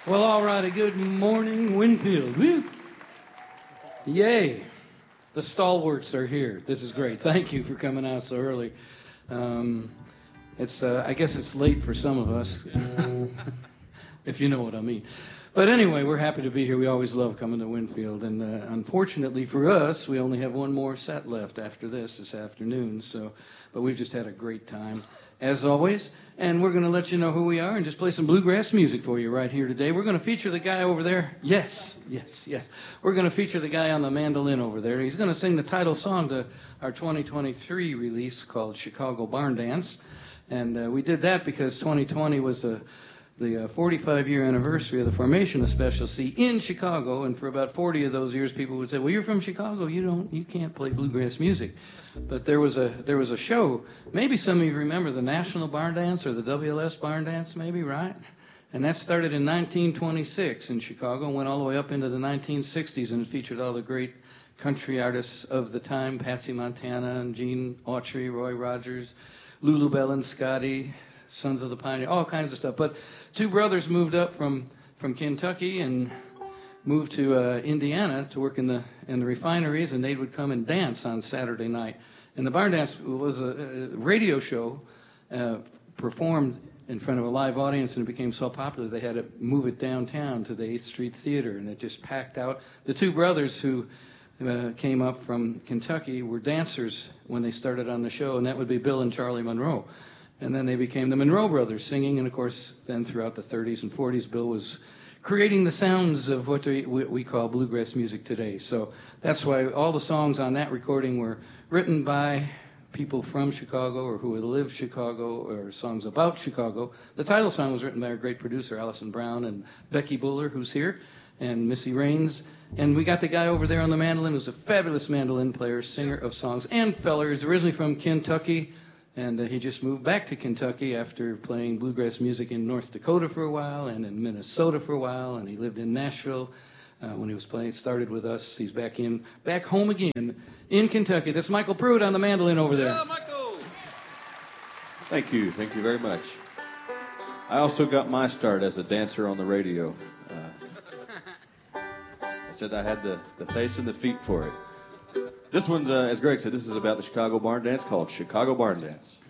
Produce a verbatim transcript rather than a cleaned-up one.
Well, all righty. Good morning, Winfield. Woo! Yay. The stalwarts are here. This is great. Thank you for coming out so early. Um, it's, uh, I guess it's late for some of us, if you know what I mean. But anyway, we're happy to be here. We always love coming to Winfield. And uh, unfortunately for us, we only have one more set left after this this afternoon. So, but we've just had a great time, as always. And we're going to let you know who we are and just play some bluegrass music for you right here today. We're going to feature the guy over there. Yes, yes, yes. We're going to feature the guy on the mandolin over there. He's going to sing the title song to our twenty twenty-three release called Chicago Barn Dance. And uh, we did that because twenty twenty was a the uh, forty-five year anniversary of the formation of Special C in Chicago, and for about forty of those years, people would say, "Well, you're from Chicago. You don't, you can't play bluegrass music." But there was a there was a show. Maybe some of you remember the National Barn Dance or the W L S Barn Dance, maybe, right? And that started in nineteen twenty-six in Chicago and went all the way up into the nineteen sixties, and it featured all the great country artists of the time: Patsy Montana and Gene Autry, Roy Rogers, Lulu Bell and Scotty, Sons of the Pioneer, all kinds of stuff. But two brothers moved up from, from Kentucky and moved to uh, Indiana to work in the in the refineries, and they would come and dance on Saturday night. And the barn dance was a, a radio show uh, performed in front of a live audience, and it became so popular they had to move it downtown to the eighth Street Theater, and it just packed out. The two brothers who uh, came up from Kentucky were dancers when they started on the show, and that would be Bill and Charlie Monroe. And then they became the Monroe Brothers singing, and of course, then throughout the thirties and forties, Bill was creating the sounds of what we, what we call bluegrass music today. So that's why all the songs on that recording were written by people from Chicago or who had lived Chicago, or songs about Chicago. The title song was written by our great producer, Allison Brown, and Becky Buller, who's here, and Missy Raines. And we got the guy over there on the mandolin who's a fabulous mandolin player, singer of songs and feller. He's originally from Kentucky. And uh, he just moved back to Kentucky after playing bluegrass music in North Dakota for a while and in Minnesota for a while. And he lived in Nashville uh, when he was playing. Started with us. He's back in, back home again in Kentucky. That's Michael Pruitt on the mandolin over there. Yeah, Michael. Thank you. Thank you very much. I also got my start as a dancer on the radio. Uh, I said I had the, the face and the feet for it. This one's, uh, as Greg said, this is about the Chicago Barn Dance, called Chicago Barn Dance.